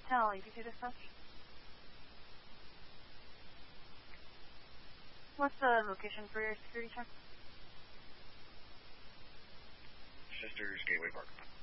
Tell, ABC dispatch. What's the location for your security check? Sisters Gateway Park.